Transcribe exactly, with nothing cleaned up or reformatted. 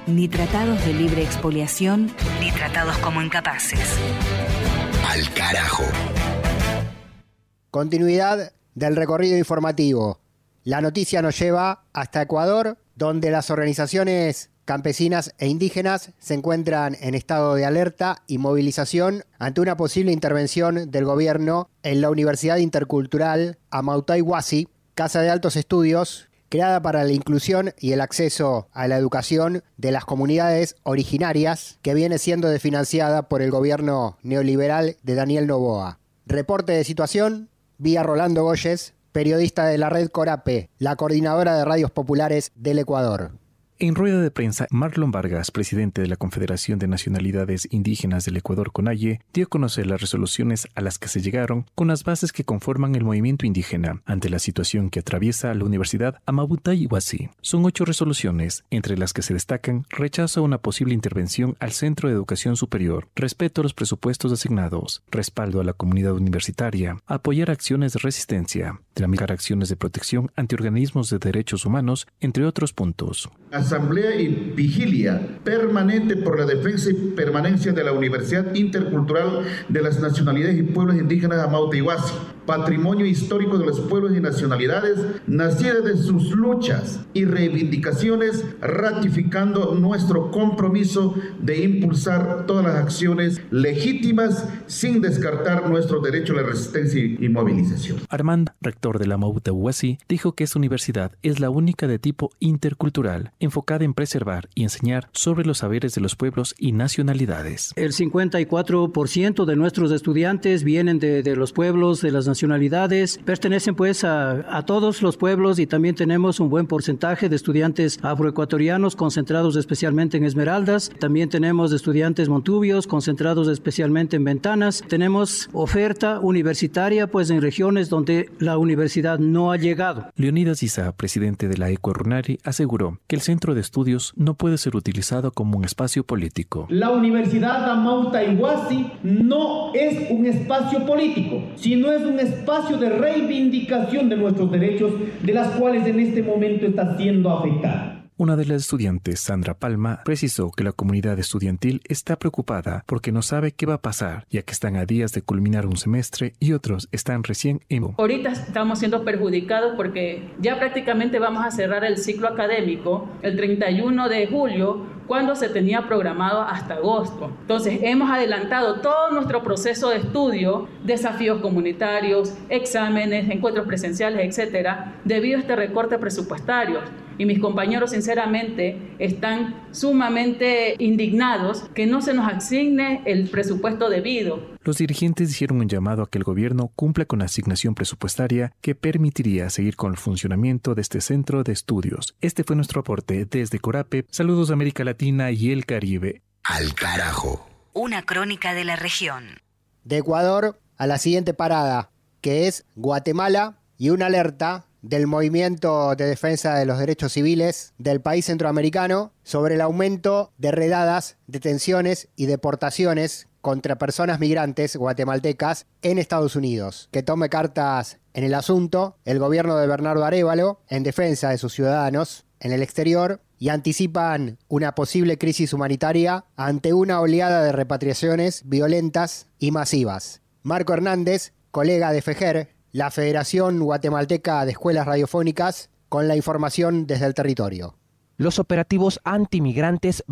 Ni tratados de libre expoliación, ni tratados como incapaces. Al carajo. Continuidad del recorrido informativo. La noticia nos lleva hasta Ecuador, donde las organizaciones campesinas e indígenas se encuentran en estado de alerta y movilización ante una posible intervención del gobierno en la Universidad Intercultural Amautay Huasi, casa de altos estudios creada para la inclusión y el acceso a la educación de las comunidades originarias, que viene siendo desfinanciada por el gobierno neoliberal de Daniel Noboa. Reporte de situación vía Rolando Goyes, periodista de la red Corape, la coordinadora de radios populares del Ecuador. En rueda de prensa, Marlon Vargas, presidente de la Confederación de Nacionalidades Indígenas del Ecuador, CONAIE, dio a conocer las resoluciones a las que se llegaron con las bases que conforman el movimiento indígena ante la situación que atraviesa la Universidad Amautay Huasi. Son ocho resoluciones, entre las que se destacan rechazo a una posible intervención al Centro de Educación Superior, respeto a los presupuestos asignados, respaldo a la comunidad universitaria, apoyar acciones de resistencia, tramitar acciones de protección ante organismos de derechos humanos, entre otros puntos. Asamblea y vigilia permanente por la defensa y permanencia de la Universidad Intercultural de las Nacionalidades y Pueblos Indígenas de Amautay Huasi, patrimonio histórico de los pueblos y nacionalidades, nacida de sus luchas y reivindicaciones, ratificando nuestro compromiso de impulsar todas las acciones legítimas sin descartar nuestro derecho a la resistencia y movilización. Armand, rector de la Amautay Huasi, dijo que esta universidad es la única de tipo intercultural, enfocada en preservar y enseñar sobre los saberes de los pueblos y nacionalidades. El cincuenta y cuatro por ciento de nuestros estudiantes vienen de, de los pueblos, de las nacionalidades, pertenecen pues a, a todos los pueblos, y también tenemos un buen porcentaje de estudiantes afroecuatorianos concentrados especialmente en Esmeraldas. También tenemos estudiantes montubios concentrados especialmente en Ventanas. Tenemos oferta universitaria pues en regiones donde la universidad no ha llegado. Leonidas Issa, presidente de la Ecuarunari, aseguró que el centro de estudios no puede ser utilizado como un espacio político. La Universidad Amautay Huasi no es un espacio político, sino es un espacio de reivindicación de nuestros derechos, de las cuales en este momento está siendo afectada. Una de las estudiantes, Sandra Palma, precisó que la comunidad estudiantil está preocupada porque no sabe qué va a pasar, ya que están a días de culminar un semestre y otros están recién en... Ahorita estamos siendo perjudicados porque ya prácticamente vamos a cerrar el ciclo académico el treinta y uno de julio, cuando se tenía programado hasta agosto. Entonces, hemos adelantado todo nuestro proceso de estudio, desafíos comunitarios, exámenes, encuentros presenciales, etcétera, debido a este recorte presupuestario. Y mis compañeros, sinceramente, están sumamente indignados que no se nos asigne el presupuesto debido. Los dirigentes hicieron un llamado a que el gobierno cumpla con la asignación presupuestaria que permitiría seguir con el funcionamiento de este centro de estudios. Este fue nuestro aporte desde Corape. Saludos a América Latina y el Caribe. Al carajo. Una crónica de la región. De Ecuador a la siguiente parada, que es Guatemala, y una alerta del Movimiento de Defensa de los Derechos Civiles del país centroamericano sobre el aumento de redadas, detenciones y deportaciones contra personas migrantes guatemaltecas en Estados Unidos. Que tome cartas en el asunto el gobierno de Bernardo Arévalo en defensa de sus ciudadanos en el exterior, y anticipan una posible crisis humanitaria ante una oleada de repatriaciones violentas y masivas. Marco Hernández, colega de FEGER, la Federación Guatemalteca de Escuelas Radiofónicas, con la información desde el territorio. Los operativos antimigrantes